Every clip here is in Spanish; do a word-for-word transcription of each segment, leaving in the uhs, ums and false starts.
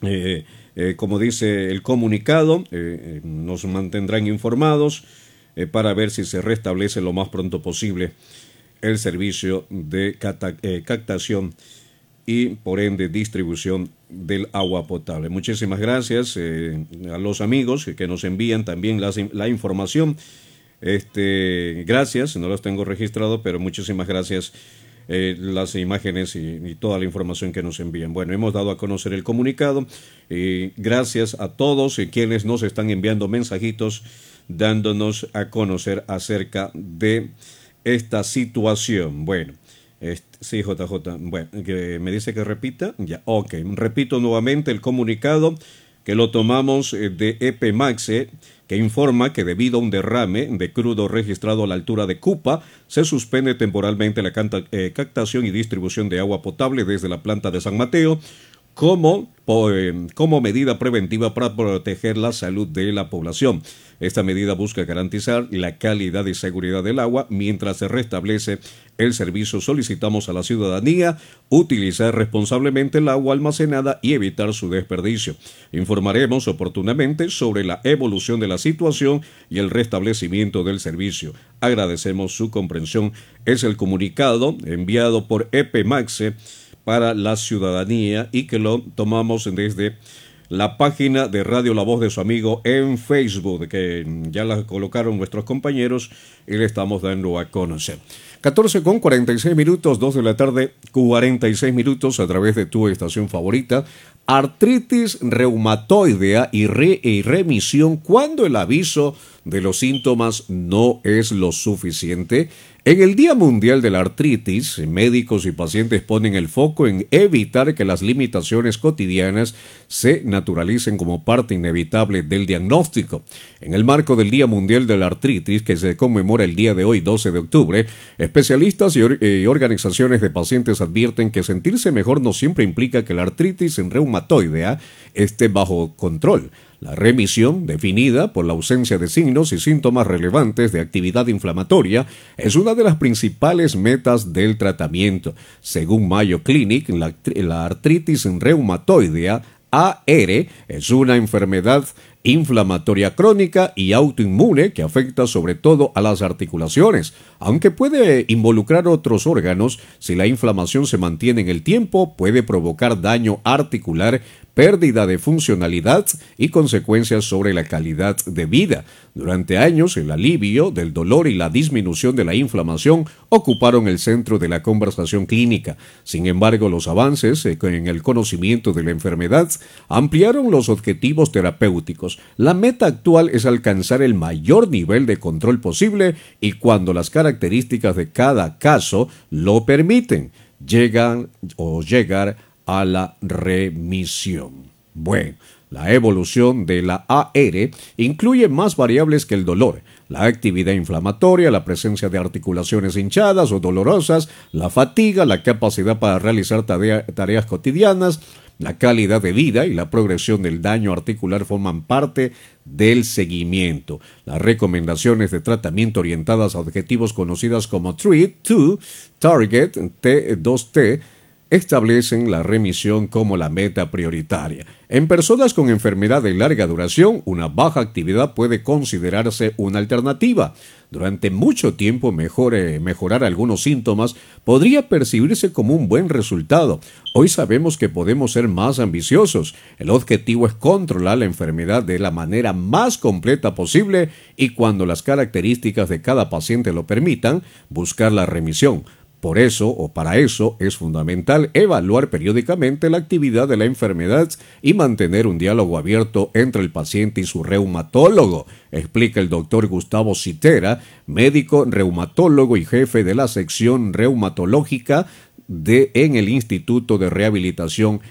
Eh, eh, como dice el comunicado, eh, nos mantendrán informados eh, para ver si se restablece lo más pronto posible el servicio de cata, eh, captación y por ende distribución del agua potable. Muchísimas gracias eh, a los amigos que nos envían también las, la información. Este, gracias, no los tengo registrados, pero muchísimas gracias eh, las imágenes y, y toda la información que nos envían. Bueno, hemos dado a conocer el comunicado y gracias a todos y quienes nos están enviando mensajitos dándonos a conocer acerca de esta situación. Bueno, este, sí, J J, bueno, que me dice que repita, ya, ok, repito nuevamente el comunicado que lo tomamos de EPEMAXE, que informa que debido a un derrame de crudo registrado a la altura de Cupa, se suspende temporalmente la canta, eh, captación y distribución de agua potable desde la planta de San Mateo, como, como medida preventiva para proteger la salud de la población. Esta medida busca garantizar la calidad y seguridad del agua mientras se restablece el servicio. Solicitamos a la ciudadanía utilizar responsablemente el agua almacenada y evitar su desperdicio. Informaremos oportunamente sobre la evolución de la situación y el restablecimiento del servicio. Agradecemos su comprensión. Es el comunicado enviado por EPEMAXE para la ciudadanía y que lo tomamos desde la página de Radio La Voz de su amigo en Facebook, que ya la colocaron nuestros compañeros y le estamos dando a conocer. catorce con cuarenta y seis minutos, dos de la tarde, cuarenta y seis minutos a través de tu estación favorita. Artritis reumatoidea y, re, y remisión cuando el aviso de los síntomas no es lo suficiente. En el Día Mundial de la Artritis, médicos y pacientes ponen el foco en evitar que las limitaciones cotidianas se naturalicen como parte inevitable del diagnóstico. En el marco del Día Mundial de la Artritis, que se conmemora el día de hoy, doce de octubre, especialistas y, or y organizaciones de pacientes advierten que sentirse mejor no siempre implica que la artritis reumatoidea esté bajo control. La remisión, definida por la ausencia de signos y síntomas relevantes de actividad inflamatoria, es una de las principales metas del tratamiento. Según Mayo Clinic, la, la artritis reumatoidea A R es una enfermedad inflamatoria crónica y autoinmune que afecta sobre todo a las articulaciones, aunque puede involucrar otros órganos. Si la inflamación se mantiene en el tiempo, puede provocar daño articular, pérdida de funcionalidad y consecuencias sobre la calidad de vida. Durante años, el alivio del dolor y la disminución de la inflamación ocuparon el centro de la conversación clínica. Sin embargo, los avances en el conocimiento de la enfermedad ampliaron los objetivos terapéuticos. La meta actual es alcanzar el mayor nivel de control posible y, cuando las características de cada caso lo permiten, llegan o llegar a la remisión. Bueno, la evolución de la A R incluye más variables que el dolor: la actividad inflamatoria, la presencia de articulaciones hinchadas o dolorosas, la fatiga, la capacidad para realizar tarea, tareas cotidianas, la calidad de vida y la progresión del daño articular forman parte del seguimiento. Las recomendaciones de tratamiento orientadas a objetivos conocidas como Treat to Target T dos T establecen la remisión como la meta prioritaria. En personas con enfermedad de larga duración, una baja actividad puede considerarse una alternativa. Durante mucho tiempo, mejore, mejorar algunos síntomas podría percibirse como un buen resultado. Hoy sabemos que podemos ser más ambiciosos. El objetivo es controlar la enfermedad de la manera más completa posible y, cuando las características de cada paciente lo permitan, buscar la remisión. Por eso, o para eso, es fundamental evaluar periódicamente la actividad de la enfermedad y mantener un diálogo abierto entre el paciente y su reumatólogo, explica el doctor Gustavo Citera, médico reumatólogo y jefe de la sección reumatológica de, en el Instituto de Rehabilitación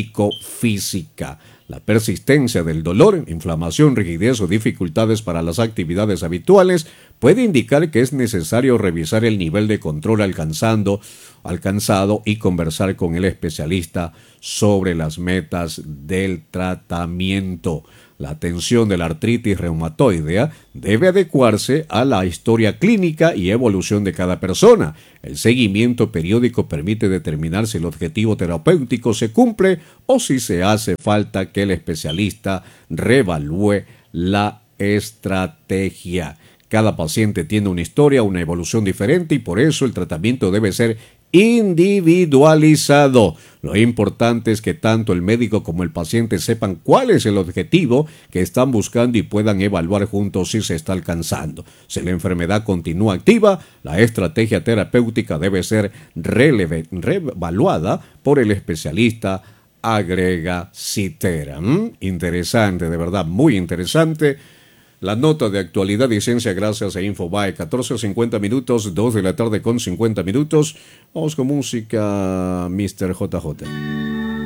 Psicofísica. La persistencia del dolor, inflamación, rigidez o dificultades para las actividades habituales puede indicar que es necesario revisar el nivel de control alcanzando, alcanzado y conversar con el especialista sobre las metas del tratamiento. La atención de la artritis reumatoidea debe adecuarse a la historia clínica y evolución de cada persona. El seguimiento periódico permite determinar si el objetivo terapéutico se cumple siempre o si se hace falta que el especialista reevalúe la estrategia. Cada paciente tiene una historia, una evolución diferente y por eso el tratamiento debe ser individualizado. Lo importante es que tanto el médico como el paciente sepan cuál es el objetivo que están buscando y puedan evaluar juntos si se está alcanzando. Si la enfermedad continúa activa, la estrategia terapéutica debe ser reevaluada por el especialista, agrega Citera. ¿Mm? Interesante, de verdad, muy interesante. La nota de actualidad y ciencia gracias a Infobae, catorce cincuenta minutos, dos de la tarde con cincuenta minutos. Vamos con música, mister J J.